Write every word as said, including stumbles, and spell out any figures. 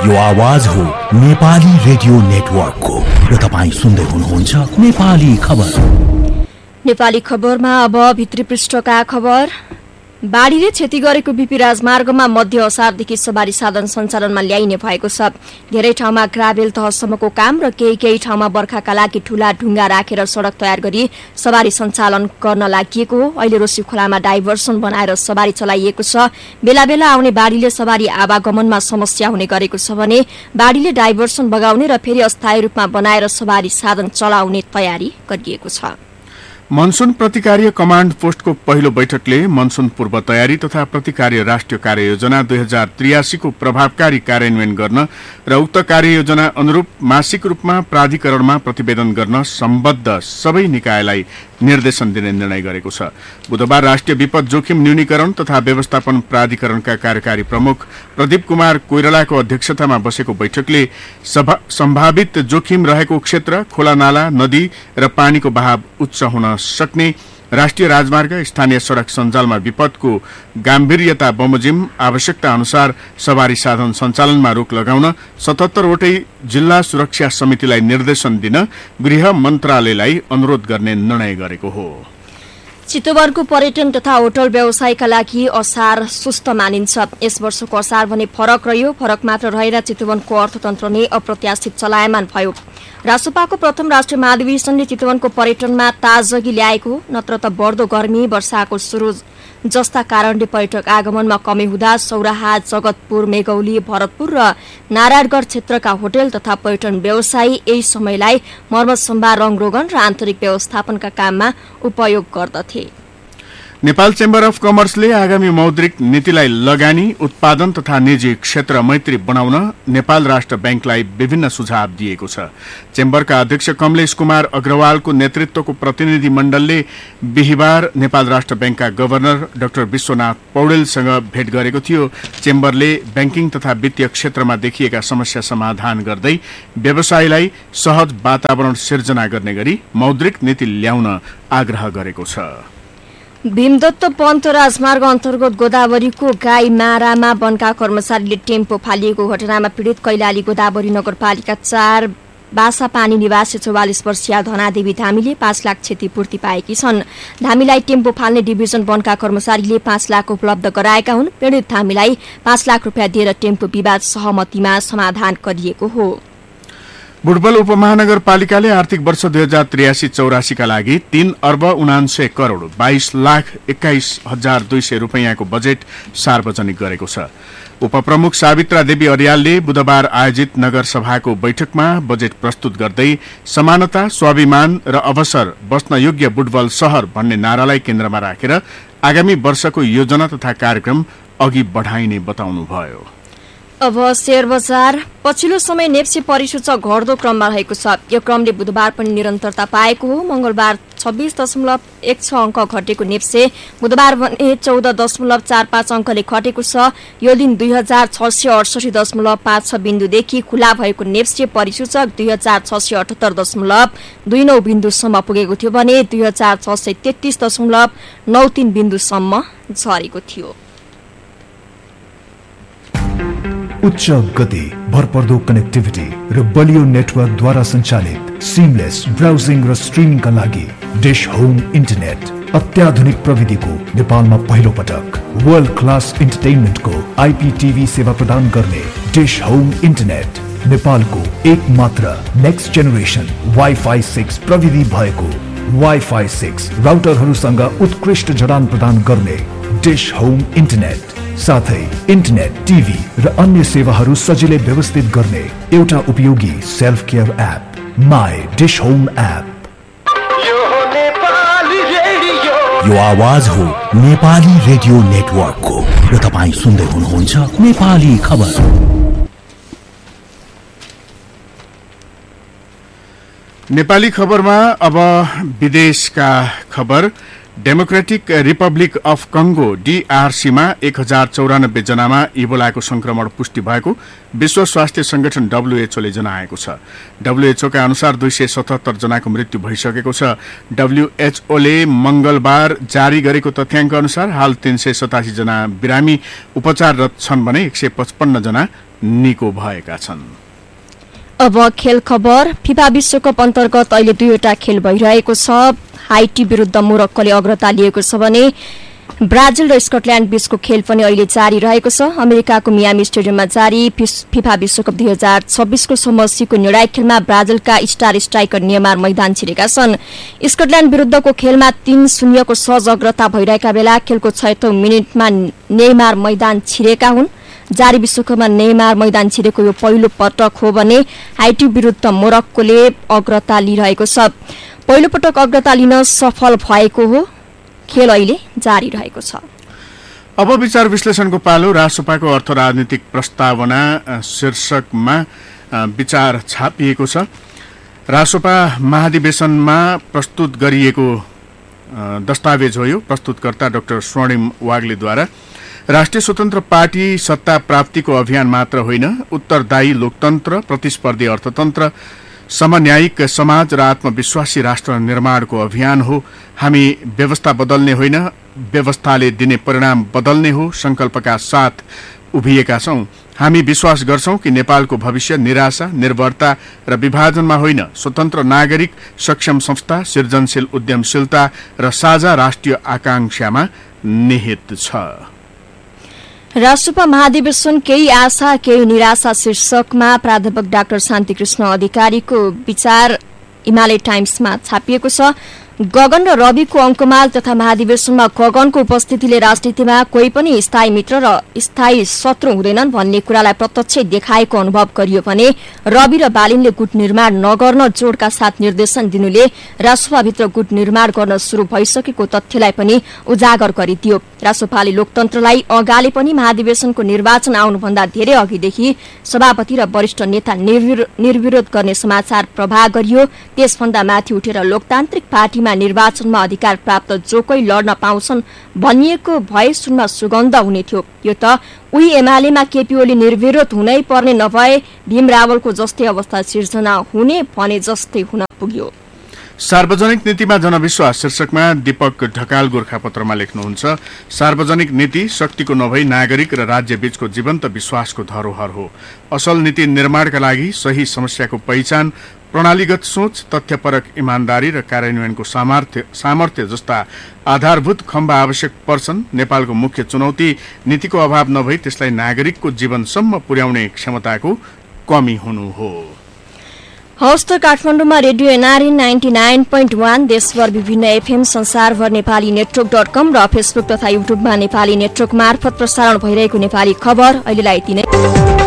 यो आवाज हो नेपाली रेडियो नेटवर्कको र तपाईं सुन्दै हुनुहुन्छ नेपाली खबर। नेपाली खबरमा अब भित्री पृष्ठका खबर। बाढीले क्षति गरेको बीपी राजमार्गमा मध्य असारदेखि सवारी साधन सञ्चालनमा ल्याइने भएको छ। धेरै ठाउँमा ग्राभेल तहसम्मको काम र केही केही ठाउँमा बर्खाका लागि ठूला ढुङ्गा राखेर सड़क तयार गरी सवारी सञ्चालन गर्न लागि हो। अहिले रोसी खोलामा डाइभर्सन बनाएर सवारी चलाइएको छ। बेला बेला आउने बाढीले सवारी आवागमनमा समस्या हुने गरेको छ भने बाढीले डाइभर्सन बगाउने र फेरि अस्थायी रूपमा बनाएर सवारी साधन चलाउने तयारी गरिएको छ। मनसुन प्रतिकार्य कमाण्ड पोस्टको पहिलो बैठकले मनसुन पूर्व तयारी तथा प्रतिकार्य राष्ट्रिय कार्ययोजना दुई हजार त्रियासी को प्रभावकारी कार्यान्वयन गर्न र उक्त कार्ययोजना अनुरूप मासिक रूपमा प्राधिकरणमा प्रतिवेदन गर्न सम्बद्ध सबै निकायलाई निर्देशन दिने निर्णय गरेको छ। बुधबार राष्ट्रिय विपद जोखिम न्यूनीकरण तथा व्यवस्थापन प्राधिकरणका कार्यकारी प्रमुख प्रदीप कुमार कोइरालाको अध्यक्षतामा बसेको बैठकले सम्भावित जोखिम रहेको क्षेत्र, खोला नाला, नदी र पानीको बहाव उच्च हुन सक्ने राष्ट्रिय राजमार्ग, स्थानीय सड़क सञ्जालमा विपदको गम्भीर्यता बमोजिम आवश्यकता अनुसार सवारी साधन सञ्चालनमा रोक लगाउन सतहत्तर वटै जिल्ला सुरक्षा समितिलाई निर्देशन दिन गृह मन्त्रालयलाई अनुरोध गर्ने निर्णय गरेको हो। चितवनको पर्यटन तथा होटल व्यवसायका लागि असार सुस्त मानिन्छ। यस वर्षको असार भने फरक रह्यो। फरक मात्र रहेर चितवनको अर्थतन्त्र नै अप्रत्याशित चलायमान भयो। रासोपाको प्रथम राष्ट्रिय महाधिवेशनले चितवनको पर्यटनमा ताजगी ल्याएको, नत्र त बढ्दो गर्मी, वर्षाको सुरु जस्ता कारणले पर्यटक आगमनमा कमी हुँदा सौराहा, जगतपुर, मेगौली, भरतपुर र नारायणगढ़ क्षेत्रका होटल तथा पर्यटन व्यवसायी यही समयलाई मर्मत सम्भार, रंगरोगन र आन्तरिक व्यवस्थापनका काममा उपयोग गर्दथे। नेपाल चेम्बर अफ कमर्सले आगामी मौद्रिक नीतिलाई लगानी, उत्पादन तथा निजी क्षेत्र मैत्री बनाउन नेपाल राष्ट्र बैंकलाई विभिन्न सुझाव दिएको छ। चेम्बरका अध्यक्ष कमलेश कुमार अग्रवालको नेतृत्वको प्रतिनिधि मण्डलले बिहिबार नेपाल राष्ट्र बैंकका गभर्नर डाक्टर विश्वनाथ पौडेलसँग भेट गरेको थियो। चेम्बरले बैंकिङ तथा वित्तीय क्षेत्रमा देखिएका समस्या समाधान गर्दै व्यवसायीलाई सहज वातावरण सिर्जना गर्ने गरी मौद्रिक नीति ल्याउन आग्रह गरेको छ। भीमदत्त पन्त राजमार्ग अन्तर्गत गोदावरीको गाई मारामा वनका कर्मचारीले टेम्पो फालिएको घटनामा पीड़ित कैलाली गोदावरी नगरपालिका चार बासापानी निवासी चौवालिस वर्षीय धनादेवी धामीले पाँच लाख क्षतिपूर्ति पाएकी छन्। धामीलाई टेम्पो फाल्ने डिभिजन वनका कर्मचारीले पाँच लाख उपलब्ध गराएका हुन्। पीड़ित धामीलाई पाँच लाख रूपियाँ दिएर टेम्पो विवाद सहमतिमा समाधान गरिएको हो। बुटवल उपमहानगरपालिकाले आर्थिक वर्ष दुई हजार त्रियासी चौरासी का लागि तीन अर्ब उनान्सय करोड़ बाइस लाख एक्काइस हजार दुई सय रूपियाँको बजेट सार्वजनिक गरेको छ। उपप्रमुख सावित्रा देवी अर्यालले बुधबार आयोजित नगरसभाको बैठकमा बजेट प्रस्तुत गर्दै समानता, स्वाभिमान र अवसर बस्न योग्य बुटवल शहर भन्ने नारालाई केन्द्रमा राखेर आगामी वर्षको योजना तथा कार्यक्रम अघि बढ़ाइने बताउनुभयो। अब शेयर बजार। पछिल्लो समय नेप्से परिसूचक घट्दो क्रममा रहेको छ। यो क्रमले बुधबार पनि निरन्तरता पाएको हो। मंगलबार छब्बीस दशमलव एक छ अंक घटेको नेप्से बुधबार भने चौध दशमलव चार पाँच अंकले घटेको छ। यो दिन दुई हजार छ सय अडसठी दशमलव पाँच छ बिन्दुदेखि खुला भएको नेप्से परिसूचक दुई हजार छ सय अठहत्तर दशमलव दुई नौ बिन्दुसम्म पुगेको थियो भने दुई हजार छ सय तेत्तीस दशमलव नौ तीन बिन्दुसम्म झरेको थियो। उच्च गति, भरपर्दो कनेक्टिभिटी र बलियो नेटवर्कद्वारा सञ्चालित सिमलेस ब्राउजिङ र स्ट्रिमिङका लागि डिश होम इन्टरनेट अत्याधुनिक प्रविधिको नेपालमा पहिलो पटक वर्ल्ड क्लास इन्टरटेनमेन्टको आइपीटीभी सेवा प्रदान गर्ने डिश होम इन्टरनेट नेपालको एक मात्र नेक्स्ट जेनेरेसन वाइफाई सिक्स प्रविधि भएको वाइफाई सिक्स राउटरहरूसँग उत्कृष्ट जडान प्रदान गर्ने डिश होम इन्टरनेट साथै इन्टरनेट, टिभी र अन्य सेवाहरू सजिलै व्यवस्थित गर्ने एउटा उपयोगी self care app my dish home app. यो आवाज हो नेपाली रेडियो नेटवर्कको र तपाईं सुन्दै हुनुहुन्छ नेपाली खबर। नेपाली खबरमा अब विदेशका खबर। डेमोक्रेटिक रिपब्लिक अफ कंगो डीआरसीमा एक हजार चौरानब्बे जनामा इबोलाको संक्रमण पुष्टि भएको विश्व स्वास्थ्य संगठन डब्ल्यूएचओले जनाएको छ। डब्ल्यूएचओका अनुसार दुई सय सतहत्तर जनाको मृत्यु भइसकेको छ। डब्ल्यूएचओले मंगलबार जारी गरेको तथ्याङ्क अनुसार हाल तीन सय सतासी जना बिरामी उपचाररत छन् भने एक सय पचपन्न जना निको भएका छन्। अब खेल खबर। फिफा विश्वकप अन्तर्गत अहिले दुईवटा खेल भइरहेको छ। हाइटी विरुद्ध मोरक्कोले अग्रता लिएको छ भने ब्राजिल र स्कटल्याण्ड बीचको खेल पनि अहिले जारी रहेको छ। अमेरिकाको मियामी स्टेडियममा जारी फिफा विश्वकप दुई हजार छब्बीसको समष्टिको निर्णायक खेलमा ब्राजिलका स्टार स्ट्राइकर नेमार मैदान छिरेका छन्। स्कटल्याण्ड विरुद्धको खेलमा तीन शून्यको सहज अग्रता भइरहेका बेला खेलको छयौं मिनटमा नेमार मैदान छिरेका हुन्। जारी विश्वकपमा नेमार मैदान छिरेको यो पहिलो पटक हो भने हाइटी विरुद्ध मोरक्कोले अग्रता लिइरहेको छ। पहिलो पटक अग्रता लिन सफल भएको हो। खेल अहिले जारी रहेको छ। अब विचार विश्लेषणको पालो। रासोपाको अर्थ राजनीतिक प्रस्तावना शीर्षकमा विचार छापिएको छ। रासोपा महाधिवेशनमा प्रस्तुत गरिएको दस्तावेज हो यो। प्रस्तुतकर्ता डाक्टर स्वर्णिम वाग्लेद्वारा राष्ट्रिय स्वतन्त्र पार्टी सत्ता प्राप्तिको अभियान मात्र होइन, उत्तरदायी लोकतन्त्र, प्रतिस्पर्धी अर्थतन्त्र, समन्यायिक समाज र आत्मविश्वासी राष्ट्र निर्माणको अभियान हो। हामी व्यवस्था बदल्ने होइन, व्यवस्थाले दिने परिणाम बदल्ने हो संकल्पका साथ उभिएका छौं। हामी विश्वास गर्छौं कि नेपालको भविष्य निराशा, निर्भरता र विभाजनमा होइन, स्वतन्त्र नागरिक, सक्षम संस्था, सृजनशील उद्यमशीलता र साझा राष्ट्रिय आकांक्षामा निहित छ। राष्ट्रपा महाधिवेशन केही आशा केही निराशा शीर्षकमा प्राध्यापक डाक्टर शान्तिकृष्ण अधिकारीको विचार हिमालय टाइम्समा छापिएको छ। गगन र रविको अंकमाल तथा महाधिवेशनमा गगनको उपस्थितिले राजनीतिमा कोही पनि स्थायी मित्र र स्थायी शत्रु हुँदैनन् भन्ने कुरालाई प्रत्यक्ष देखाएको अनुभव गरियो भने रवि र बालिनले गुट निर्माण नगर्न जोडका साथ निर्देशन दिनुले रासोपाभित्र गुट निर्माण गर्न शुरू भइसकेको तथ्यलाई पनि उजागर गरिदियो। रासोपाले लोकतन्त्रलाई अगाले पनि महाधिवेशनको निर्वाचन आउनुभन्दा धेरै अघिदेखि सभापति र वरिष्ठ नेता निर्विरोध गर्ने समाचार प्रवाह गरियो। त्यसभन्दा माथि उठेर लोकतान्त्रिक पार्टी निर्वाचनमा अधिकार प्राप्त जो कोही लड्न पाउँछन् भनिएको भए सुनमा सुगन्ध हुने थियो। यो त उही एमालेमा केपी ओली निर्विरोध हुनै पर्ने नभए भीम रावलको जस्तै अवस्था सिर्जना हुने भने जस्तै हुन पुग्यो। सार्वजनिक नीतिमा जनविश्वास शीर्षकमा दीपक ढकाल गोरखापत्रमा लेख्नुहुन्छ, सार्वजनिक नीति शक्तिको नभई नागरिक र राज्य बीचको जीवन्त विश्वासको धरोहर हो। असल नीति निर्माणका लागि सही समस्याको पहिचान, प्रणालीगत सोच, तथ्यपरक इमानदारी र कार्यान्वयनको सामर्थ्य सामर्थ्य जस्ता आधारभूत खम्बा आवश्यक पर्छन्। नेपालको मुख्य चुनौती नीतिको अभाव नभई त्यसलाई नागरिकको जीवनसम्म पुर्याउने क्षमताको कमी हुनु हो। हौस् त काठमाडौँमा radio NRN ninety nine point one, देशभर विभिन्न एफएम, संसारभर नेपाली नेटवर्क डट कम र फेसबुक तथा युट्युबमा नेपाली नेटवर्क मार्फत प्रसारण भइरहेको नेपाली खबर अहिलेलाई यति नै।